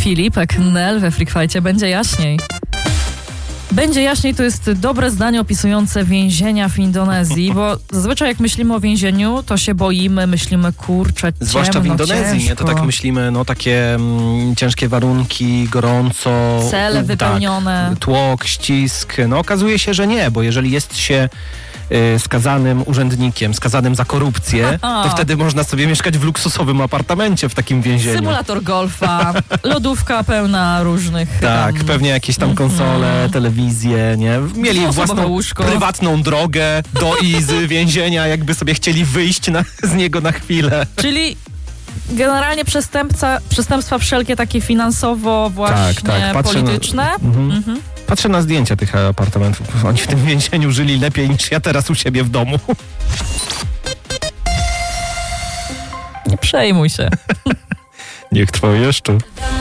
Filipek Nel we Freak Fight'cie. Będzie jaśniej. Będzie jaśniej to jest dobre zdanie opisujące więzienia w Indonezji, bo zazwyczaj jak myślimy o więzieniu, to się boimy, myślimy kurczę, ciemno, zwłaszcza w Indonezji, ciężko. nie? To tak myślimy, takie ciężkie warunki, gorąco. Cele wypełnione. Tak, tłok, ścisk. Okazuje się, że nie, bo jeżeli jest się skazanym urzędnikiem, skazanym za korupcję, to wtedy można sobie mieszkać w luksusowym apartamencie w takim więzieniu. Symulator golfa, lodówka pełna różnych... Tak, pewnie jakieś tam konsole, telewizje, nie? Mieli własną łóżko. Prywatną drogę do i z więzienia, jakby sobie chcieli wyjść z niego na chwilę. Czyli generalnie przestępstwa wszelkie takie finansowo właśnie polityczne. Patrzę na zdjęcia tych apartamentów. Oni w tym więzieniu żyli lepiej niż ja teraz u siebie w domu. Nie przejmuj się. Niech trwa jeszcze.